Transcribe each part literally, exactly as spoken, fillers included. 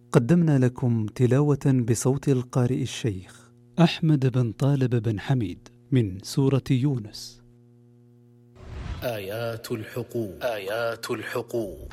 قدمنا لكم تلاوة بصوت القارئ الشيخ أحمد بن طالب بن حميد من سورة يونس. آيات الحقوق آيات الحقوق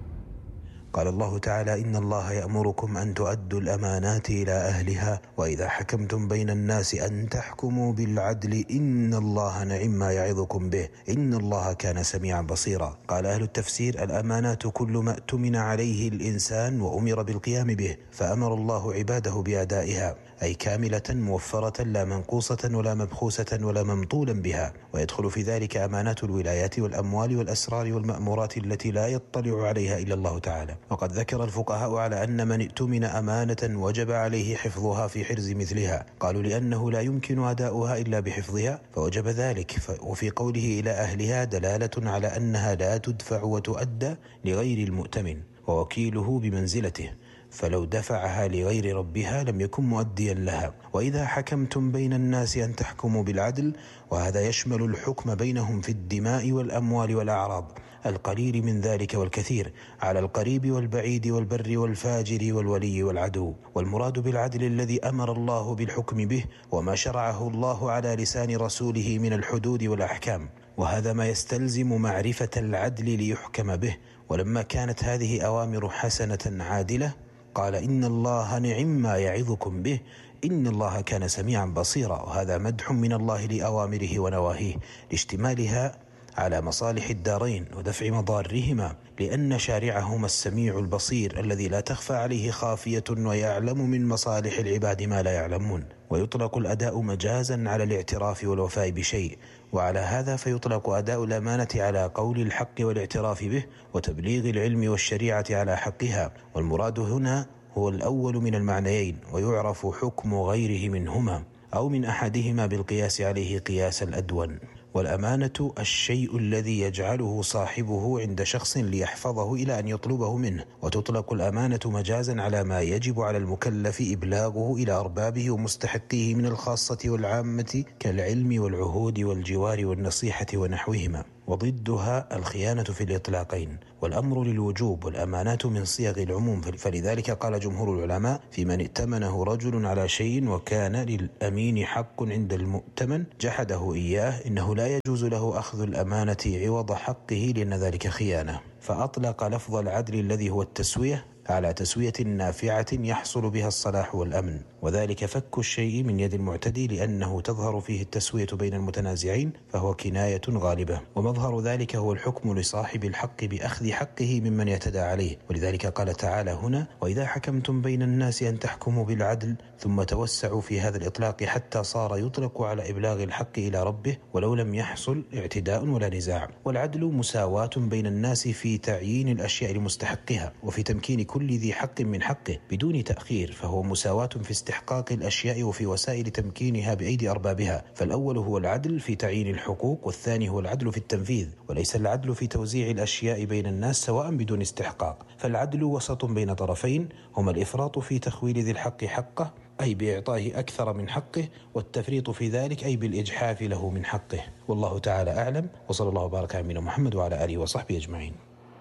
قال الله تعالى: إن الله يأمركم أن تؤدوا الأمانات إلى أهلها وإذا حكمتم بين الناس أن تحكموا بالعدل إن الله نعم ما يعظكم به إن الله كان سميعا بصيرا. قال أهل التفسير: الأمانات كل ما اؤتمن عليه الإنسان وأمر بالقيام به فأمر الله عباده بأدائها، أي كاملة موفرة لا منقوصة ولا مبخوسة ولا ممطولا بها، ويدخل في ذلك أمانات الولايات والأموال والأسرار والمأمورات التي لا يطلع عليها إلا الله تعالى. وقد ذكر الفقهاء على أن من ائتمن أمانة وجب عليه حفظها في حرز مثلها، قالوا لأنه لا يمكن أداؤها إلا بحفظها فوجب ذلك. وفي قوله إلى أهلها دلالة على أنها لا تدفع وتؤدى لغير المؤتمن ووكيله بمنزلته، فلو دفعها لغير ربها لم يكن مؤديا لها. وإذا حكمتم بين الناس أن تحكموا بالعدل، وهذا يشمل الحكم بينهم في الدماء والأموال والأعراض، القليل من ذلك والكثير، على القريب والبعيد والبر والفاجر والولي والعدو. والمراد بالعدل الذي أمر الله بالحكم به وما شرعه الله على لسان رسوله من الحدود والأحكام، وهذا ما يستلزم معرفة العدل ليحكم به. ولما كانت هذه أوامر حسنة عادلة قال: إن الله نعم ما يعظكم به إن الله كان سميعا بصيرا. وهذا مدح من الله لأوامره ونواهيه لاشتمالها على مصالح الدارين ودفع مضارهما، لأن شارعهما السميع البصير الذي لا تخفى عليه خافية ويعلم من مصالح العباد ما لا يعلمون. ويطلق الأداء مجازا على الاعتراف والوفاء بشيء، وعلى هذا فيطلق أداء الأمانة على قول الحق والاعتراف به وتبليغ العلم والشريعة على حقها، والمراد هنا هو الأول من المعنيين، ويعرف حكم غيره منهما أو من أحدهما بالقياس عليه قياس الأدون. والأمانة الشيء الذي يجعله صاحبه عند شخص ليحفظه إلى أن يطلبه منه، وتطلق الأمانة مجازا على ما يجب على المكلف إبلاغه إلى أربابه ومستحقيه من الخاصة والعامة كالعلم والعهود والجوار والنصيحة ونحوهما. وضدها الخيانة في الإطلاقين، والأمر للوجوب، والأمانات من صيغ العموم. فلذلك قال جمهور العلماء في من ائتمنه رجل على شيء وكان للأمين حق عند المؤتمن جحده إياه إنه لا يجوز له أخذ الأمانة عوض حقه لأن ذلك خيانة، فأطلق لفظ العدل الذي هو التسوية على تسوية نافعة يحصل بها الصلاح والأمن، وذلك فك الشيء من يد المعتدي لأنه تظهر فيه التسوية بين المتنازعين، فهو كناية غالبة. ومظهر ذلك هو الحكم لصاحب الحق بأخذ حقه ممن يتدى عليه، ولذلك قال تعالى هنا: وإذا حكمتم بين الناس أن تحكموا بالعدل، ثم توسعوا في هذا الإطلاق حتى صار يطلق على إبلاغ الحق إلى ربه ولو لم يحصل اعتداء ولا نزاع. والعدل مساواة بين الناس في تعيين الأشياء لمستحقها وفي تمكين كل ذي حق من حقه بدون تأخير، فهو مساواة في استحقاق الأشياء وفي وسائل تمكينها بأيدي أربابها. فالأول هو العدل في تعيين الحقوق، والثاني هو العدل في التنفيذ، وليس العدل في توزيع الأشياء بين الناس سواء بدون استحقاق. فالعدل وسط بين طرفين هما الإفراط في تخويل ذي الحق حقه أي بإعطائه أكثر من حقه، والتفريط في ذلك أي بالإجحاف له من حقه. والله تعالى أعلم، وصلى الله وبارك على نبينا محمد وعلى آله وصحبه أجمعين.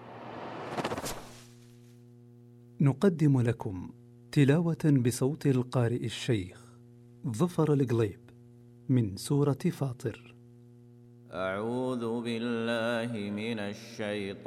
نقدم لكم تلاوة بصوت القارئ الشيخ ظفر القليب من سورة فاطر. أعوذ بالله من الشيطان